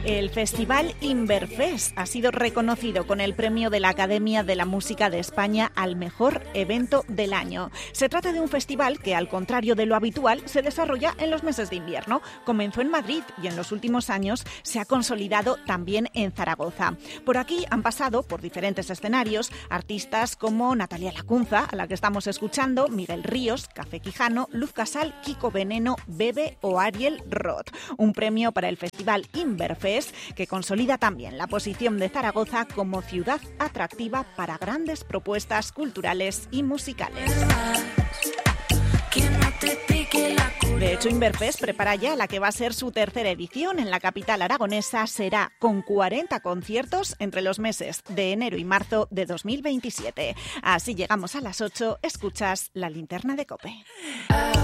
El Festival Inverfest ha sido reconocido con el premio de la Academia de la Música de España al mejor evento del año. Se trata de un festival que, al contrario de lo habitual, se desarrolla en los meses de invierno. Comenzó en Madrid y en los últimos años se ha consolidado también en Zaragoza. Por aquí han pasado por diferentes escenarios artistas como Natalia Lacunza, a la que estamos escuchando, Miguel Ríos, Café Quijano, Luz Casal, Kiko Veneno, Bebe o Ariel Roth. Un premio para el Festival Inverfest que consolida también la posición de Zaragoza como ciudad atractiva para grandes propuestas culturales y musicales. De hecho, Inverfest prepara ya la que va a ser su tercera edición en la capital aragonesa. Será con 40 conciertos entre los meses de enero y marzo de 2027. Así llegamos a las 8. Escuchas La Linterna de COPE.